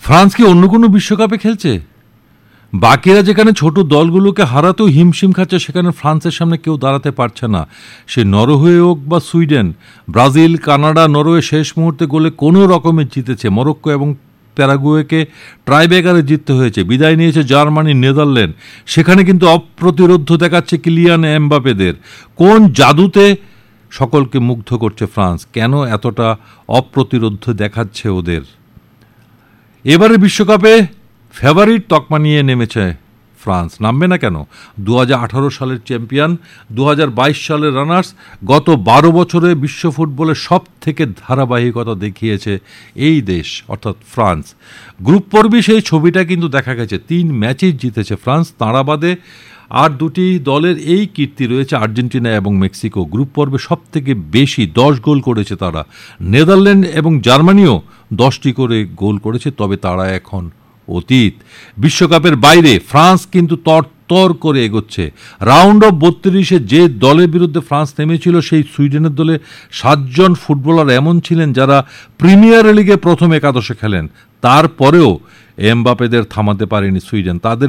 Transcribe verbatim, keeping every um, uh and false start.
France কি অন্য কোনো বিশ্বকাপে খেলছে? বাকিরা যেখানে ছোট দলগুলোকে হারাতেও হিমশিম খাচ্ছে, সেখানে ফ্রান্সের সামনে কেউ দাঁড়াতে পারছে না। সে নরওয়ে হোক বা সুইডেন, ব্রাজিল, কানাডা, নরওয়ে শেষ মুহূর্তে গোলে কোনো রকমে জিতেছে। মরক্কো এবং প্যারাগুয়েকে ট্রাইব্রেকারে জিততে হয়েছে। বিদায় নিয়েছে জার্মানি, নেদারল্যান্ড। সেখানে কিন্তু অপ্রতিরোধ্য দেখাচ্ছে কিলিয়ান এমবাপেদের। কোন জাদুতে সকলকে মুগ্ধ করছে ফ্রান্স? কেন এতটা অপ্রতিরোধ্য দেখাচ্ছে ওদের? এবারে বিশ্বকাপে ফেভারিট তকমা নিয়ে নেমেছে ফ্রান্স। নামবে না কেন? দু হাজার আঠারো সালের চ্যাম্পিয়ন, দু হাজার বাইশ সালের রানার্স। গত বারো বছরে বিশ্ব ফুটবলের সব থেকে ধারাবাহিকতা দেখিয়েছে এই দেশ, অর্থাৎ ফ্রান্স। গ্রুপ পর্বে সেই ছবিটা কিন্তু দেখা গেছে। তিন ম্যাচেই জিতেছে ফ্রান্স। তাঁরা বাদে আর দুটি দলের এই কীর্তি রয়েছে, আর্জেন্টিনা এবং মেক্সিকো। গ্রুপ পর্বে সব থেকে বেশি দশ গোল করেছে তারা। নেদারল্যান্ড এবং জার্মানিও দশটি করে গোল করেছে, তবে তারা এখন অতীত। বিশ্বকাপের বাইরে ফ্রান্স কিন্তু তরতর করে এগোচ্ছে। রাউন্ড অফ বত্রিশে যে দলের বিরুদ্ধে ফ্রান্স নেমেছিল, সেই সুইডেনের দলে সাতজন ফুটবলার এমন ছিলেন যারা প্রিমিয়ার লিগে প্রথম একাদশে খেলেন। তারপরেও এমবাপেদের থামাতে পারেনি সুইডেন। তাদের